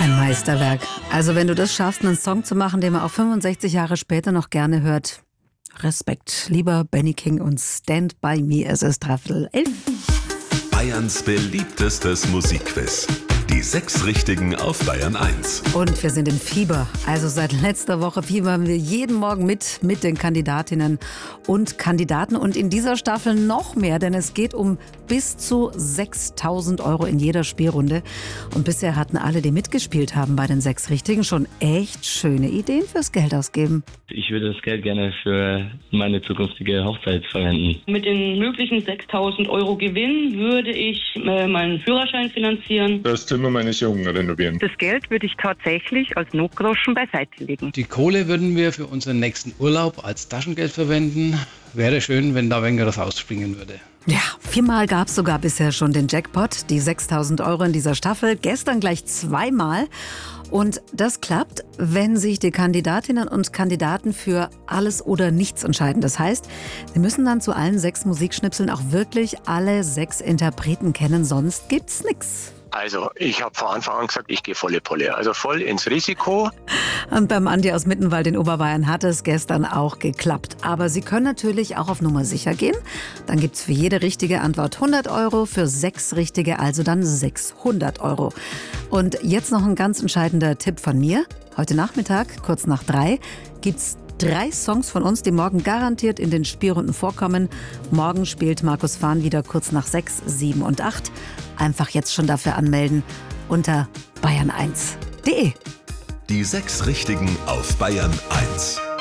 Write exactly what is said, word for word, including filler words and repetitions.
Ein Meisterwerk. Also wenn du das schaffst, einen Song zu machen, den man auch fünfundsechzig Jahre später noch gerne hört, Respekt. Lieber Benny King und Stand By Me. Es ist dreiviertel elf. Bayerns beliebtestes Musikquiz. Die sechs Richtigen auf Bayern eins. Und wir sind in Fieber. Also seit letzter Woche fiebern wir jeden Morgen mit, mit den Kandidatinnen und Kandidaten. Und in dieser Staffel noch mehr, denn es geht um bis zu sechstausend Euro in jeder Spielrunde. Und bisher hatten alle, die mitgespielt haben bei den sechs Richtigen, schon echt schöne Ideen fürs Geld ausgeben. Ich würde das Geld gerne für meine zukünftige Hochzeit verwenden. Mit den möglichen sechstausend Euro Gewinn würde ich äh, meinen Führerschein finanzieren. Das Zimmer meines Jungen renovieren. Das Geld würde ich tatsächlich als Notgroschen beiseite legen. Die Kohle würden wir für unseren nächsten Urlaub als Taschengeld verwenden. Wäre schön, wenn da ein wenig was ausspringen würde. Ja, viermal gab es sogar bisher schon den Jackpot, die sechstausend Euro in dieser Staffel. Gestern gleich zweimal. Und das klappt, wenn sich die Kandidatinnen und Kandidaten für alles oder nichts entscheiden. Das heißt, sie müssen dann zu allen sechs Musikschnipseln auch wirklich alle sechs Interpreten kennen, sonst gibt's nix. Also, ich habe von Anfang an gesagt, ich gehe volle Pulle, also voll ins Risiko. Und beim Andi aus Mittenwald in Oberbayern hat es gestern auch geklappt. Aber Sie können natürlich auch auf Nummer sicher gehen. Dann gibt's für jede richtige Antwort hundert Euro, für sechs richtige also dann sechshundert Euro. Und jetzt noch ein ganz entscheidender Tipp von mir. Heute Nachmittag, kurz nach drei, gibt's drei Songs von uns, die morgen garantiert in den Spielrunden vorkommen. Morgen spielt Markus Fahn wieder kurz nach sechs, sieben und acht. Einfach jetzt schon dafür anmelden unter bayern eins punkt de. Die sechs Richtigen auf Bayern eins.